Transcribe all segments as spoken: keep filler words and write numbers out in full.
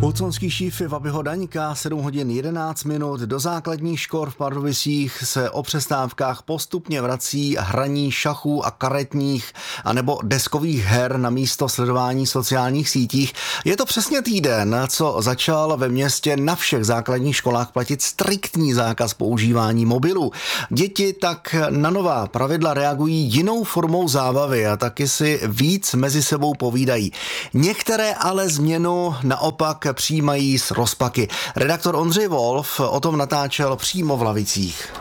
Boconský šífy Vabyho Daňka, sedm hodin jedenáct minut, do základních škol v Pardubicích se o přestávkách postupně vrací hraní šachů a karetních anebo deskových her na místo sledování sociálních sítích. Je to přesně týden, co začal ve městě na všech základních školách platit striktní zákaz používání mobilů. Děti tak na nová pravidla reagují jinou formou zábavy a taky si víc mezi sebou povídají. Některé ale změnu naopak přijímají s rozpaky. Redaktor Ondřej Wolf o tom natáčel přímo v lavicích.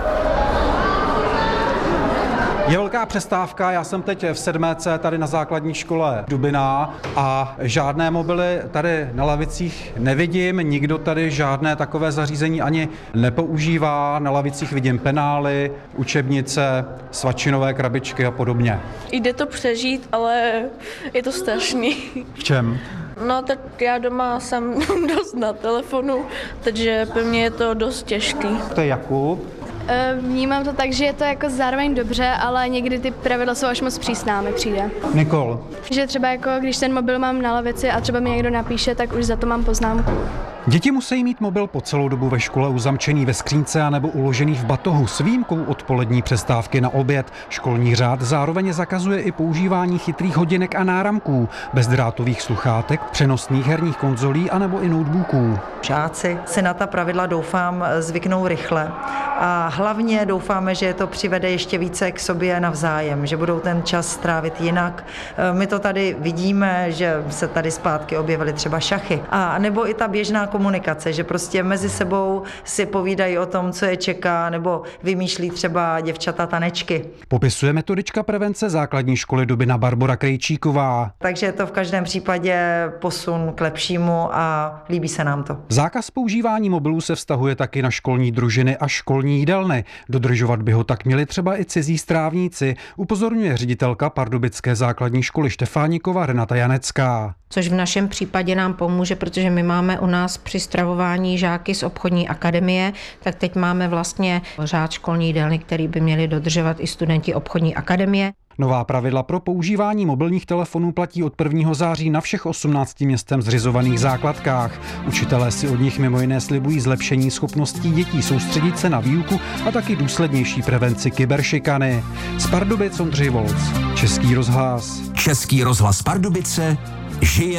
Je velká přestávka, já jsem teď v sedmé C tady na základní škole Dubina a žádné mobily tady na lavicích nevidím, nikdo tady žádné takové zařízení ani nepoužívá, na lavicích vidím penály, učebnice, svačinové krabičky a podobně. Jde to přežít, ale je to strašný. V čem? No tak já doma jsem dost na telefonu, takže pro mě je to dost těžký. To je Jakub. Vnímám to tak, že je to jako zároveň dobře, ale někdy ty pravidla jsou až moc přísná, mi přijde. Nikol. Že třeba jako když ten mobil mám na lavici a třeba mi někdo napíše, tak už za to mám poznámku. Děti musí mít mobil po celou dobu ve škole uzamčený ve skřínce anebo uložený v batohu s výjimkou odpolední přestávky na oběd. Školní řád zároveň zakazuje i používání chytrých hodinek a náramků, bezdrátových sluchátek, přenosných herních konzolí anebo i notebooků. Žáci si na ta pravidla doufám zvyknou rychle a hlavně doufáme, že to přivede ještě více k sobě navzájem, že budou ten čas strávit jinak. My to tady vidíme, že se tady zpátky objevily třeba šachy a nebo i ta běžná komunikace, že prostě mezi sebou si povídají o tom, co je čeká, nebo vymýšlí třeba děvčata tanečky. Popisuje metodička prevence základní školy Dubina Barbora Krejčíková. Takže je to v každém případě posun k lepšímu a líbí se nám to. Zákaz používání mobilů se vztahuje taky na školní družiny a školní jídelny. Dodržovat by ho tak měli třeba i cizí strávníci, upozorňuje ředitelka pardubické základní školy Štefánikova Renata Janecká. Což v našem případě nám pomůže, protože my máme u nás při stravování žáky z obchodní akademie, tak teď máme vlastně řád školní jídelny, který by měli dodržovat i studenti obchodní akademie. Nová pravidla pro používání mobilních telefonů platí od prvního září na všech osmnácti městem zřizovaných základkách. Učitelé si od nich mimo jiné slibují zlepšení schopností dětí soustředit se na výuku a taky důslednější prevenci kyberšikany. Z Pardubic Ondřej Wolf, Český rozhlas. Český rozhlas Pardubice žije